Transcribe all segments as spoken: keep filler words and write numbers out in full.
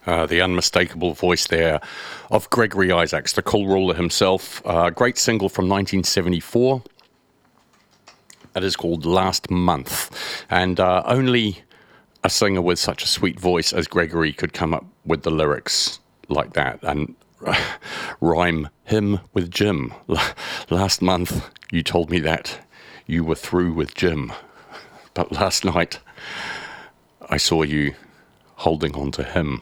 Uh, the unmistakable voice there of Gregory Isaacs, the Cool Ruler himself. Uh, great single from nineteen seventy-four. It is called Last Month. And uh, only a singer with such a sweet voice as Gregory could come up with the lyrics like that and rhyme him with Jim. Last month, you told me that you were through with Jim. But last night, I saw you holding on to him.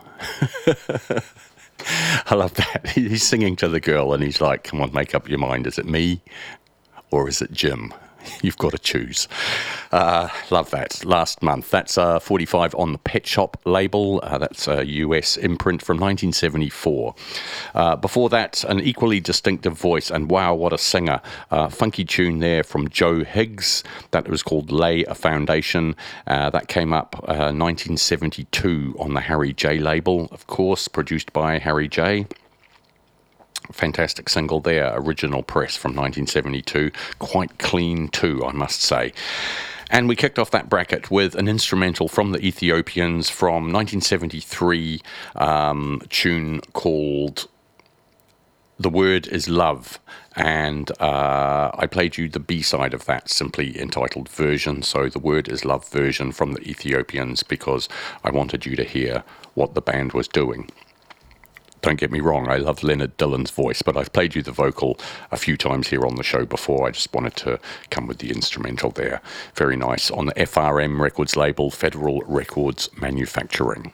I love that. He's singing to the girl and he's like, come on, make up your mind. Is it me or is it Jim? You've got to choose. Uh, love that. Last Month. That's uh, forty-five on the Pet Shop label. Uh, that's a U S imprint from nineteen seventy-four. Uh, before that, an equally distinctive voice, and wow, what a singer. Uh, funky tune there from Joe Higgs. That was called Lay a Foundation. Uh, that came up uh, nineteen seventy-two on the Harry J label, of course, produced by Harry J. Fantastic single there, original press from nineteen seventy-two. Quite clean too, I must say. And we kicked off that bracket with an instrumental from the Ethiopians from nineteen seventy-three, um, tune called The Word is Love. And uh, I played you the B-side of that, simply entitled Version. So The Word is Love version from the Ethiopians, because I wanted you to hear what the band was doing. Don't get me wrong, I love Leonard Dillon's voice, but I've played you the vocal a few times here on the show before. I just wanted to come with the instrumental there. Very nice. On the F R M Records label, Federal Records Manufacturing.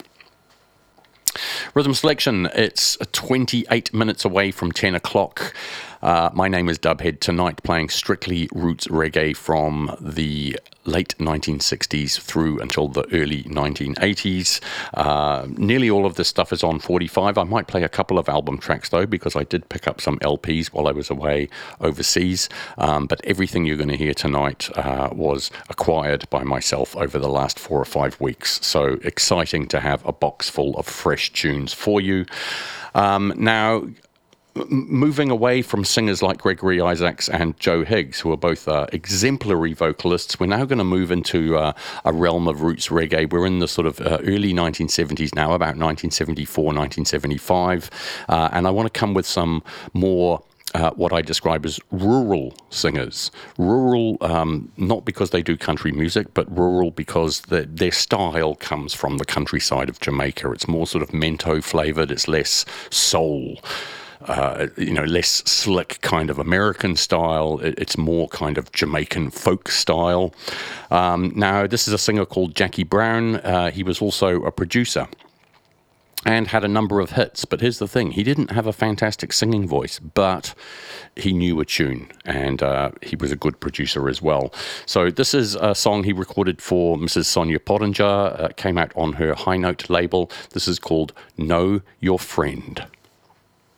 Rhythm Selection, it's twenty-eight minutes away from ten o'clock. Uh, my name is Dubhead, tonight playing strictly roots reggae from the late nineteen sixties through until the early nineteen eighties. Uh, nearly all of this stuff is on forty-five. I might play a couple of album tracks though, because I did pick up some L Ps while I was away overseas. Um, but everything you're going to hear tonight uh, was acquired by myself over the last four or five weeks. So exciting to have a box full of fresh tunes for you. Um, now, moving away from singers like Gregory Isaacs and Joe Higgs, who are both uh, exemplary vocalists, we're now going to move into uh, a realm of roots reggae. We're in the sort of uh, early nineteen seventies now, about nineteen seventy-four, nineteen seventy-five, uh, and I want to come with some more Uh, what I describe as rural singers. Rural, um, not because they do country music, but rural because the, their style comes from the countryside of Jamaica. It's more sort of mento flavored, it's less soul. Uh, you know, less slick kind of American style. It, it's more kind of Jamaican folk style. Um, now, this is a singer called Jackie Brown. Uh, he was also a producer and had a number of hits. But here's the thing, he didn't have a fantastic singing voice, but he knew a tune, and uh, he was a good producer as well. So this is a song he recorded for Missus Sonia Pottinger. Uh, came out on her High Note label. This is called Know Your Friend.